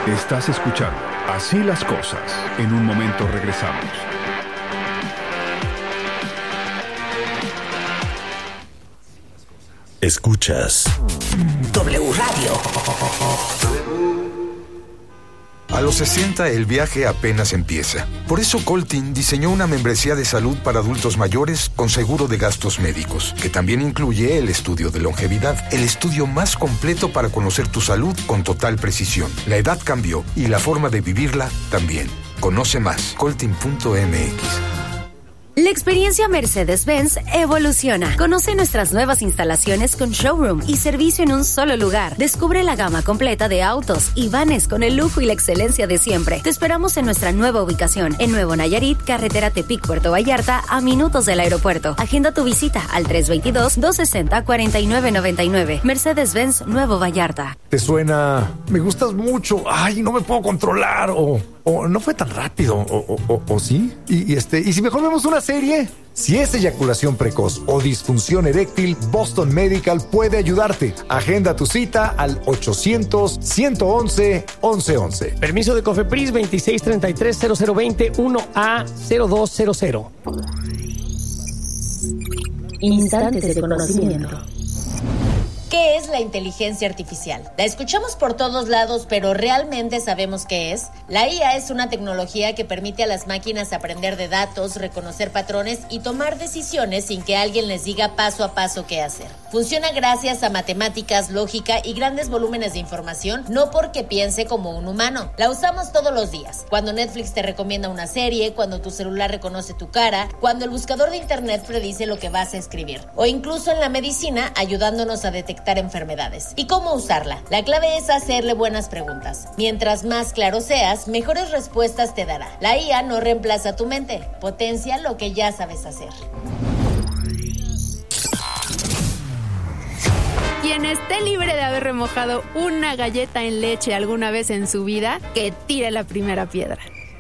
Estás escuchando Así las Cosas. En un momento regresamos. Escuchas W Radio. A los 60 el viaje apenas empieza. Por eso Coltin diseñó una membresía de salud para adultos mayores con seguro de gastos médicos, que también incluye el estudio de longevidad, el estudio más completo para conocer tu salud con total precisión. La edad cambió y la forma de vivirla también. Conoce más, coltin.mx. La experiencia Mercedes-Benz evoluciona. Conoce nuestras nuevas instalaciones con showroom y servicio en un solo lugar. Descubre la gama completa de autos y vanes con el lujo y la excelencia de siempre. Te esperamos en nuestra nueva ubicación, en Nuevo Nayarit, carretera Tepic, Puerto Vallarta, a minutos del aeropuerto. Agenda tu visita al 322-260-4999. Mercedes-Benz Nuevo Vallarta. ¿Te suena? Me gustas mucho. Ay, no me puedo controlar. O no fue tan rápido. O sí. Y si mejor vemos una serie. Si es eyaculación precoz o disfunción eréctil, Boston Medical puede ayudarte. Agenda tu cita al 800-111-1111. Permiso de Cofepris 2633-0020-1A0200. Instantes de conocimiento. ¿Qué es la inteligencia artificial? La escuchamos por todos lados, pero ¿realmente sabemos qué es? La IA es una tecnología que permite a las máquinas aprender de datos, reconocer patrones y tomar decisiones sin que alguien les diga paso a paso qué hacer. Funciona gracias a matemáticas, lógica y grandes volúmenes de información, no porque piense como un humano. La usamos todos los días. Cuando Netflix te recomienda una serie, cuando tu celular reconoce tu cara, cuando el buscador de internet predice lo que vas a escribir, o incluso en la medicina ayudándonos a detectar enfermedades. ¿Y cómo usarla? La clave es hacerle buenas preguntas. Mientras más claro seas, mejores respuestas te dará. La IA no reemplaza tu mente, potencia lo que ya sabes hacer. Quien esté libre de haber remojado una galleta en leche alguna vez en su vida, que tire la primera piedra.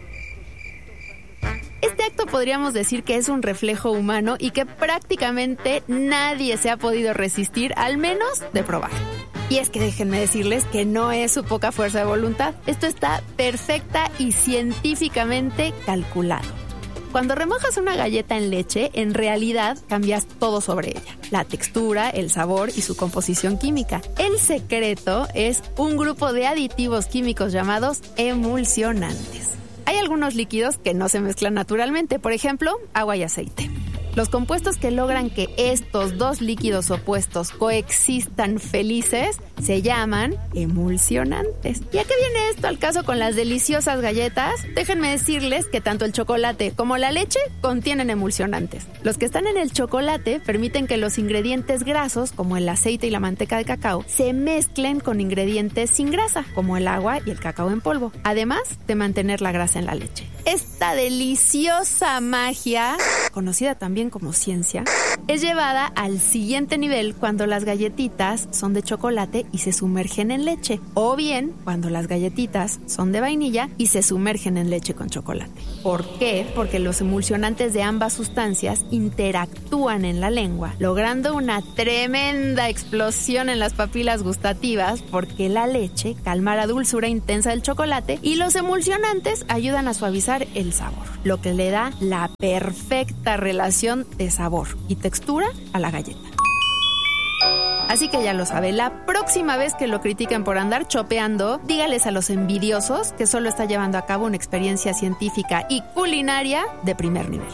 Este acto podríamos decir que es un reflejo humano y que prácticamente nadie se ha podido resistir, al menos de probar. Y es que déjenme decirles que no es su poca fuerza de voluntad. Esto está perfecta y científicamente calculado. Cuando remojas una galleta en leche, en realidad cambias todo sobre ella. La textura, el sabor y su composición química. El secreto es un grupo de aditivos químicos llamados emulsionantes. Hay algunos líquidos que no se mezclan naturalmente, por ejemplo, agua y aceite. Los compuestos que logran que estos dos líquidos opuestos coexistan felices se llaman emulsionantes. ¿Y a qué viene esto al caso con las deliciosas galletas? Déjenme decirles que tanto el chocolate como la leche contienen emulsionantes. Los que están en el chocolate permiten que los ingredientes grasos, como el aceite y la manteca de cacao, se mezclen con ingredientes sin grasa, como el agua y el cacao en polvo, además de mantener la grasa en la leche. Esta deliciosa magia, conocida también como ciencia, es llevada al siguiente nivel cuando las galletitas son de chocolate y se sumergen en leche, o bien cuando las galletitas son de vainilla y se sumergen en leche con chocolate. ¿Por qué? Porque los emulsionantes de ambas sustancias interactúan en la lengua, logrando una tremenda explosión en las papilas gustativas, porque la leche calma la dulzura intensa del chocolate y los emulsionantes ayudan a suavizar el sabor, lo que le da la perfecta relación de sabor y textura a la galleta. Así que ya lo sabe, la próxima vez que lo critiquen por andar chopeando, dígales a los envidiosos que solo está llevando a cabo una experiencia científica y culinaria de primer nivel.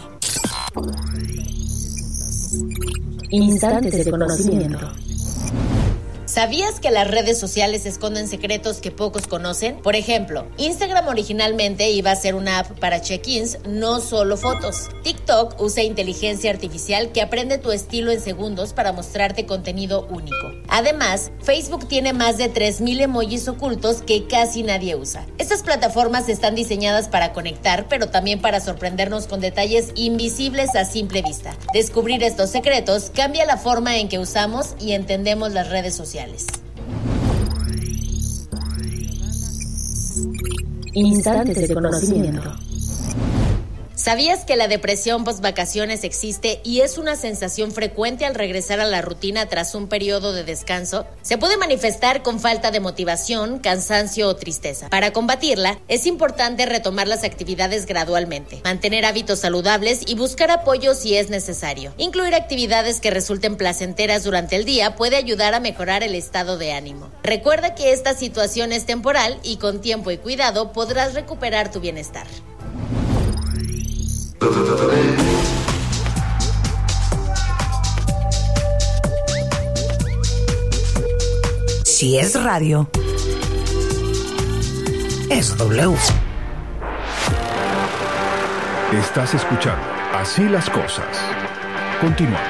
Instantes de conocimiento. ¿Sabías que las redes sociales esconden secretos que pocos conocen? Por ejemplo, Instagram originalmente iba a ser una app para check-ins, no solo fotos. TikTok usa inteligencia artificial que aprende tu estilo en segundos para mostrarte contenido único. Además, Facebook tiene más de 3,000 emojis ocultos que casi nadie usa. Estas plataformas están diseñadas para conectar, pero también para sorprendernos con detalles invisibles a simple vista. Descubrir estos secretos cambia la forma en que usamos y entendemos las redes sociales. Instantes de conocimiento. ¿Sabías que la depresión post-vacaciones existe y es una sensación frecuente al regresar a la rutina tras un periodo de descanso? Se puede manifestar con falta de motivación, cansancio o tristeza. Para combatirla, es importante retomar las actividades gradualmente, mantener hábitos saludables y buscar apoyo si es necesario. Incluir actividades que resulten placenteras durante el día puede ayudar a mejorar el estado de ánimo. Recuerda que esta situación es temporal y con tiempo y cuidado podrás recuperar tu bienestar. Si es radio, es W. Estás escuchando Así las Cosas. Continuamos.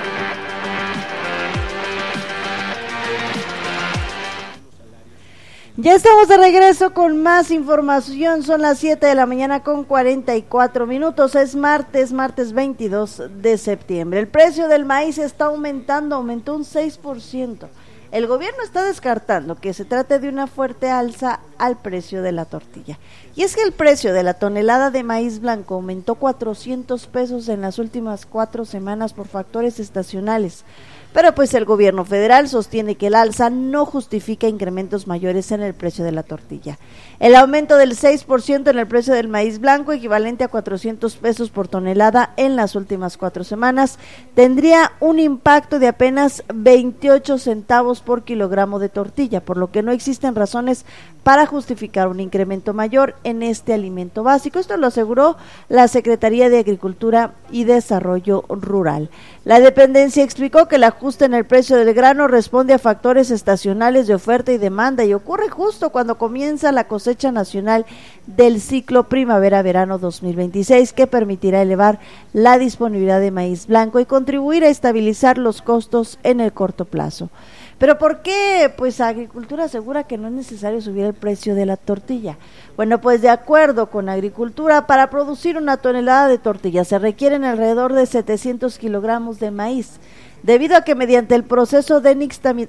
Ya estamos de regreso con más información. Son las 7 de la mañana con 44 minutos. Es martes 22 de septiembre. El precio del maíz está aumentando, aumentó un 6%. El gobierno está descartando que se trate de una fuerte alza al precio de la tortilla. Y es que el precio de la tonelada de maíz blanco aumentó 400 pesos en las últimas 4 semanas por factores estacionales. Pero pues el gobierno federal sostiene que el alza no justifica incrementos mayores en el precio de la tortilla. El aumento del 6% en el precio del maíz blanco, equivalente a 400 pesos por tonelada en las últimas 4 semanas, tendría un impacto de apenas 28 centavos por kilogramo de tortilla, por lo que no existen razones para justificar un incremento mayor en este alimento básico. Esto lo aseguró la Secretaría de Agricultura y Desarrollo Rural. La dependencia explicó que el ajuste en el precio del grano responde a factores estacionales de oferta y demanda y ocurre justo cuando comienza la cosecha nacional del ciclo primavera-verano 2026, que permitirá elevar la disponibilidad de maíz blanco y contribuir a estabilizar los costos en el corto plazo. ¿Pero por qué? Pues Agricultura asegura que no es necesario subir el precio de la tortilla. Bueno, pues de acuerdo con Agricultura, para producir una tonelada de tortilla se requieren alrededor de 700 kilogramos de maíz. Debido a que mediante el proceso de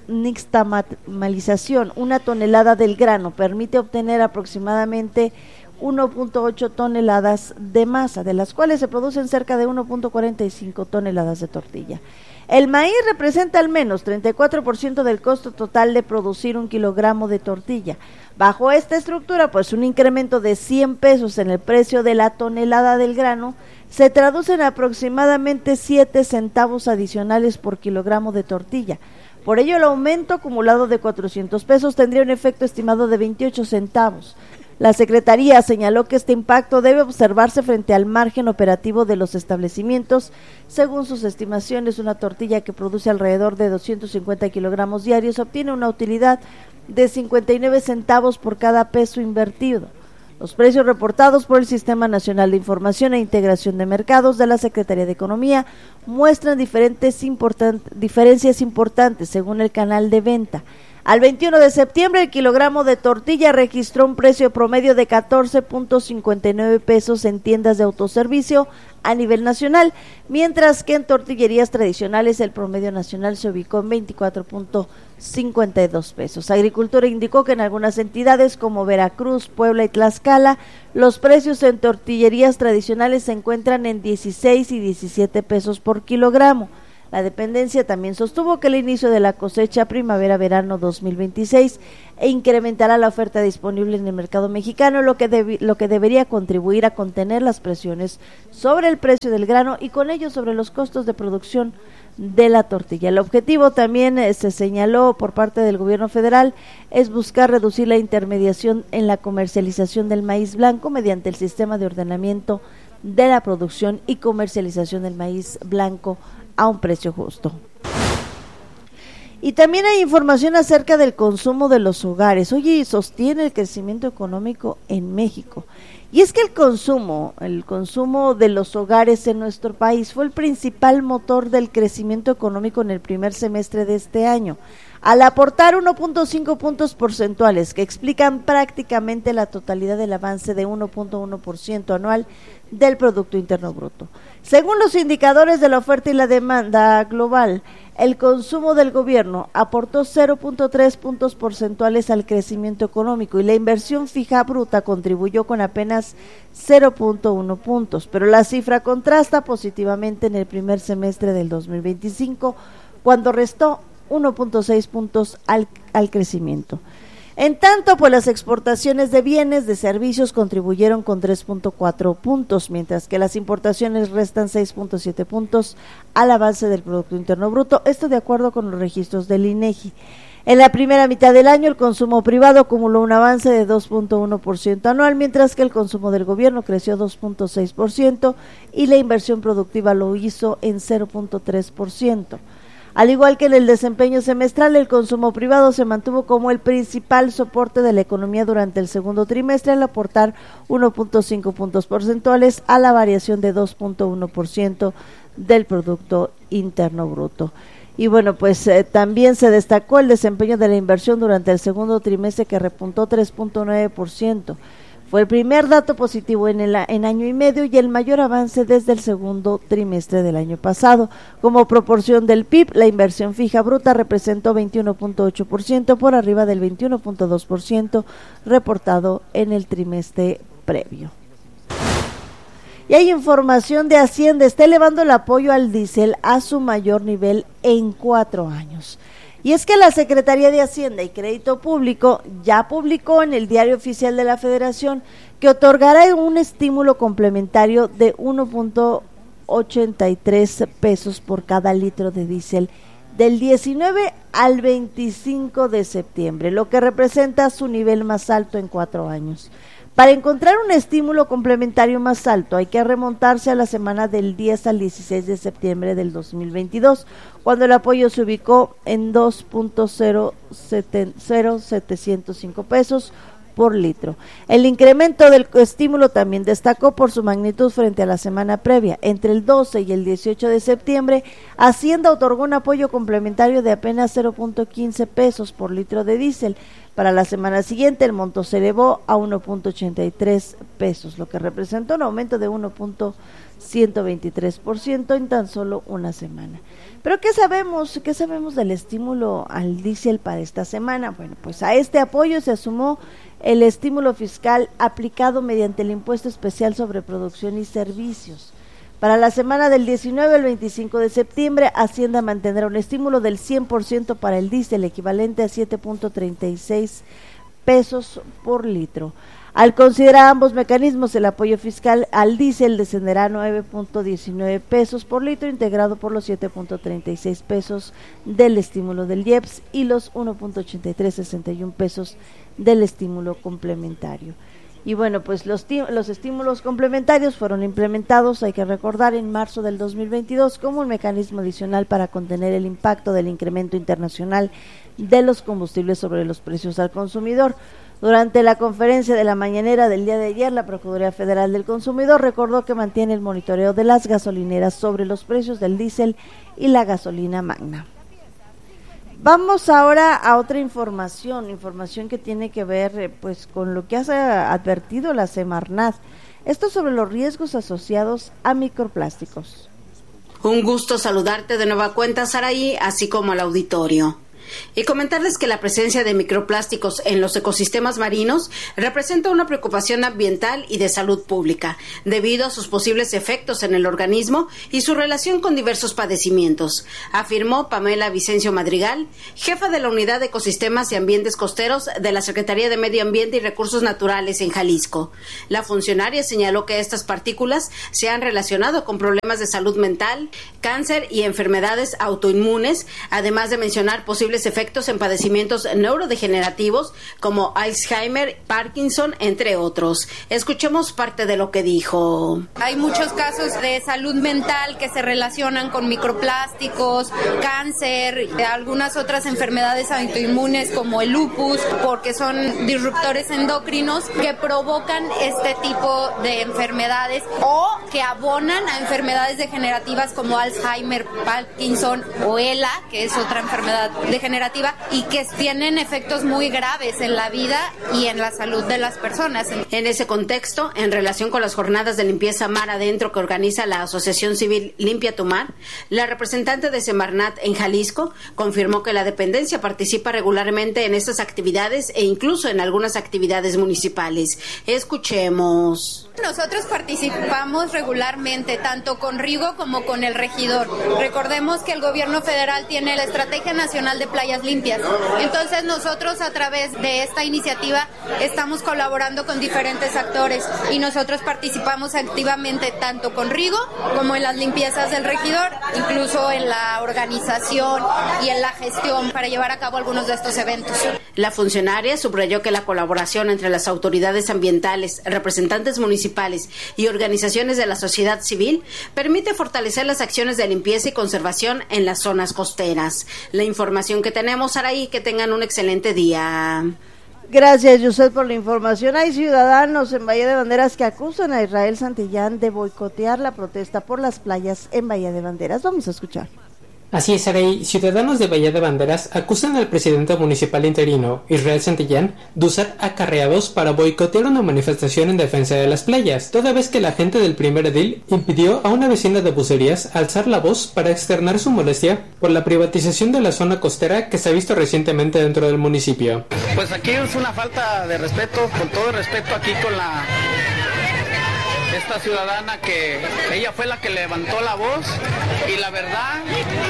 nixtamalización, una tonelada del grano permite obtener aproximadamente 1.8 toneladas de masa, de las cuales se producen cerca de 1.45 toneladas de tortilla. El maíz representa al menos 34% del costo total de producir 1 kilogramo de tortilla. Bajo esta estructura, pues un incremento de 100 pesos en el precio de la tonelada del grano se traduce en aproximadamente 7 centavos adicionales por kilogramo de tortilla. Por ello, el aumento acumulado de 400 pesos tendría un efecto estimado de 28 centavos. La Secretaría señaló que este impacto debe observarse frente al margen operativo de los establecimientos. Según sus estimaciones, una tortilla que produce alrededor de 250 kilogramos diarios obtiene una utilidad de 59 centavos por cada peso invertido. Los precios reportados por el Sistema Nacional de Información e Integración de Mercados de la Secretaría de Economía muestran diferencias importantes según el canal de venta. Al 21 de septiembre, el kilogramo de tortilla registró un precio promedio de 14.59 pesos en tiendas de autoservicio a nivel nacional, mientras que en tortillerías tradicionales el promedio nacional se ubicó en 24.52 pesos. Agricultura indicó que en algunas entidades como Veracruz, Puebla y Tlaxcala, los precios en tortillerías tradicionales se encuentran en 16 y 17 pesos por kilogramo. La dependencia también sostuvo que el inicio de la cosecha primavera-verano 2026 incrementará la oferta disponible en el mercado mexicano, lo que debería contribuir a contener las presiones sobre el precio del grano y con ello sobre los costos de producción de la tortilla. El objetivo también se señaló por parte del gobierno federal es buscar reducir la intermediación en la comercialización del maíz blanco mediante el sistema de ordenamiento de la producción y comercialización del maíz blanco a un precio justo. Y también hay información acerca del consumo de los hogares. Oye, sostiene el crecimiento económico en México. Y es que el consumo de los hogares en nuestro país fue el principal motor del crecimiento económico en el primer semestre de este año. al aportar 1.5 puntos porcentuales, que explican prácticamente la totalidad del avance de 1.1% anual del Producto Interno Bruto. Según los indicadores de la oferta y la demanda global, el consumo del gobierno aportó 0.3 puntos porcentuales al crecimiento económico y la inversión fija bruta contribuyó con apenas 0.1 puntos, pero la cifra contrasta positivamente en el primer semestre del 2025, cuando restó 1.6 puntos al crecimiento. En tanto, pues las exportaciones de bienes, de servicios contribuyeron con 3.4 puntos, mientras que las importaciones restan 6.7 puntos al avance del Producto Interno Bruto, esto de acuerdo con los registros del INEGI. En la primera mitad del año, el consumo privado acumuló un avance de 2.1% anual, mientras que el consumo del gobierno creció 2.6% y la inversión productiva lo hizo en 0.3%. Al igual que en el desempeño semestral, el consumo privado se mantuvo como el principal soporte de la economía durante el segundo trimestre, al aportar 1.5 puntos porcentuales a la variación de 2.1% del Producto Interno Bruto. Y bueno, pues también se destacó el desempeño de la inversión durante el segundo trimestre, que repuntó 3.9%. Fue el primer dato positivo en año y medio y el mayor avance desde el segundo trimestre del año pasado. Como proporción del PIB, la inversión fija bruta representó 21.8%, por arriba del 21.2% reportado en el trimestre previo. Y hay información de Hacienda, está elevando el apoyo al diésel a su mayor nivel en 4 años. Y es que la Secretaría de Hacienda y Crédito Público ya publicó en el Diario Oficial de la Federación que otorgará un estímulo complementario de 1.83 pesos por cada litro de diésel del 19 al 25 de septiembre, lo que representa su nivel más alto en 4 años. Para encontrar un estímulo complementario más alto hay que remontarse a la semana del 10 al 16 de septiembre del 2022, cuando el apoyo se ubicó en 2.0705 pesos por litro. El incremento del estímulo también destacó por su magnitud frente a la semana previa. Entre el 12 y el 18 de septiembre, Hacienda otorgó un apoyo complementario de apenas 0.15 pesos por litro de diésel. Para la semana siguiente, el monto se elevó a 1.83 pesos, lo que representó un aumento de 1.123% en tan solo una semana. Pero ¿qué sabemos del estímulo al diésel para esta semana? Bueno, pues a este apoyo se sumó el estímulo fiscal aplicado mediante el impuesto especial sobre producción y servicios. Para la semana del 19 al 25 de septiembre, Hacienda mantendrá un estímulo del 100% para el diésel, equivalente a 7.36 pesos por litro. Al considerar ambos mecanismos, el apoyo fiscal al diésel descenderá a 9.19 pesos por litro, integrado por los 7.36 pesos del estímulo del IEPS y los 1.8361 pesos del estímulo complementario. Y bueno, pues los estímulos complementarios fueron implementados, hay que recordar, en marzo del 2022 como un mecanismo adicional para contener el impacto del incremento internacional de los combustibles sobre los precios al consumidor. Durante la conferencia de la mañanera del día de ayer, la Procuraduría Federal del Consumidor recordó que mantiene el monitoreo de las gasolineras sobre los precios del diésel y la gasolina magna. Vamos ahora a otra información que tiene que ver pues con lo que ha advertido la Semarnat. Esto sobre los riesgos asociados a microplásticos. Un gusto saludarte de nueva cuenta, Saraí, así como al auditorio. Y comentarles que la presencia de microplásticos en los ecosistemas marinos representa una preocupación ambiental y de salud pública, debido a sus posibles efectos en el organismo y su relación con diversos padecimientos, afirmó Pamela Vicencio Madrigal, jefa de la Unidad de Ecosistemas y Ambientes Costeros de la Secretaría de Medio Ambiente y Recursos Naturales en Jalisco. La funcionaria señaló que estas partículas se han relacionado con problemas de salud mental, cáncer y enfermedades autoinmunes, además de mencionar posibles efectos en padecimientos neurodegenerativos como Alzheimer, Parkinson, entre otros. Escuchemos parte de lo que dijo. Hay muchos casos de salud mental que se relacionan con microplásticos, cáncer, algunas otras enfermedades autoinmunes como el lupus, porque son disruptores endocrinos que provocan este tipo de enfermedades o que abonan a enfermedades degenerativas como Alzheimer, Parkinson o ELA, que es otra enfermedad degenerativa degenerativa y que tienen efectos muy graves en la vida y en la salud de las personas. En ese contexto, en relación con las jornadas de limpieza mar adentro que organiza la Asociación Civil Limpia tu Mar, la representante de Semarnat en Jalisco confirmó que la dependencia participa regularmente en estas actividades e incluso en algunas actividades municipales. Escuchemos. Nosotros participamos regularmente, tanto con Rigo como con el regidor. Recordemos que el gobierno federal tiene la Estrategia Nacional de Playas Limpias. Entonces nosotros a través de esta iniciativa estamos colaborando con diferentes actores y nosotros participamos activamente tanto con Rigo como en las limpiezas del regidor, incluso en la organización y en la gestión para llevar a cabo algunos de estos eventos. La funcionaria subrayó que la colaboración entre las autoridades ambientales, representantes municipales y organizaciones de la sociedad civil permite fortalecer las acciones de limpieza y conservación en las zonas costeras. La información que tenemos, Saraí, que tengan un excelente día. Gracias, Yusef, por la información. Hay ciudadanos en Bahía de Banderas que acusan a Israel Santillán de boicotear la protesta por las playas en Bahía de Banderas. Vamos a escuchar. Así es, Arey. Ciudadanos de Bahía de Banderas acusan al presidente municipal interino, Israel Santillán, de usar acarreados para boicotear una manifestación en defensa de las playas, toda vez que la gente del primer edil impidió a una vecina de Bucerías alzar la voz para externar su molestia por la privatización de la zona costera que se ha visto recientemente dentro del municipio. Pues aquí es una falta de respeto, con todo el respeto aquí con esta ciudadana que ella fue la que levantó la voz y la verdad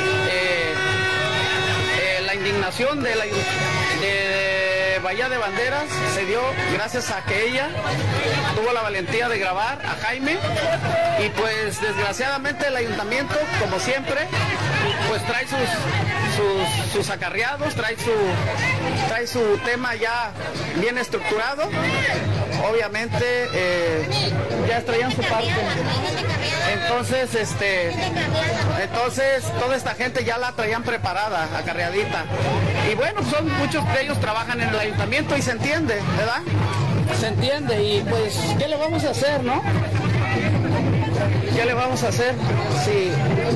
la indignación de Bahía de Banderas se dio gracias a que ella tuvo la valentía de grabar a Jaime y pues desgraciadamente el ayuntamiento, como siempre, pues trae sus acarreados, trae su tema ya bien estructurado. Obviamente ya traían su parte. Entonces toda esta gente ya la traían preparada, acarreadita. Y bueno, muchos de ellos trabajan en el ayuntamiento y se entiende, ¿verdad? Se entiende y pues, ¿qué le vamos a hacer, no? ¿Qué le vamos a hacer? Sí.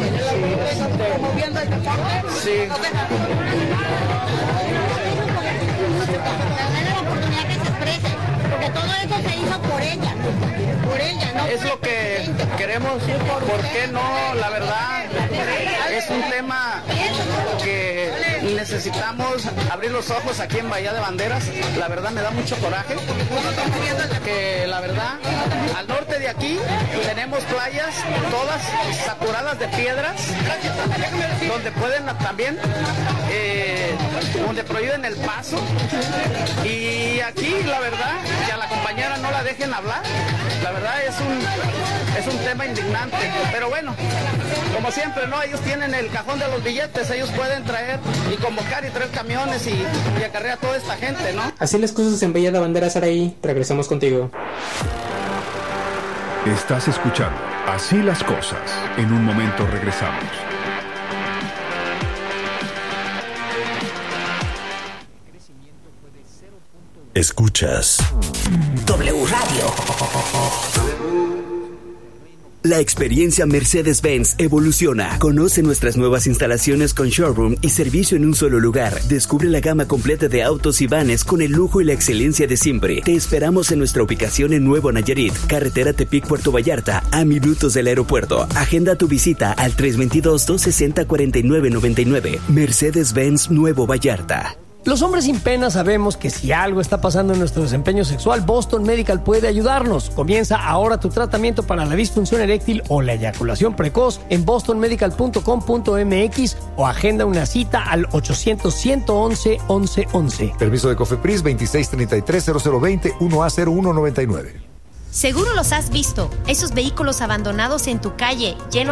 Porque todo eso se hizo por ella, ¿no? Es lo que queremos, ¿por qué no? La verdad, es un tema que necesitamos abrir los ojos aquí en Bahía de Banderas. La verdad me da mucho coraje, que la verdad, al norte de aquí tenemos playas todas saturadas de piedras, donde pueden también, donde prohíben el paso, y aquí la verdad, que a la compañera no la dejen hablar, la verdad es un tema indignante, pero bueno, como siempre, ¿no? Ellos tienen el cajón de los billetes, ellos pueden traer y convocar y traer camiones y acarrear a toda esta gente, ¿no? Así las cosas en Bahía de Banderas, Araí. Regresamos contigo. Estás escuchando Así las cosas. En un momento regresamos. Escuchas W Radio. La experiencia Mercedes-Benz evoluciona. Conoce nuestras nuevas instalaciones con showroom y servicio en un solo lugar. Descubre la gama completa de autos y vanes con el lujo y la excelencia de siempre. Te esperamos en nuestra ubicación en Nuevo Nayarit, carretera Tepic-Puerto Vallarta, a minutos del aeropuerto. Agenda tu visita al 322-260-4999. Mercedes-Benz Nuevo Vallarta. Los hombres sin pena sabemos que si algo está pasando en nuestro desempeño sexual, Boston Medical puede ayudarnos. Comienza ahora tu tratamiento para la disfunción eréctil o la eyaculación precoz en bostonmedical.com.mx o agenda una cita al 800-111-1111. Permiso de Cofepris 2633-0020 1A0199. Seguro los has visto, esos vehículos abandonados en tu calle, llenos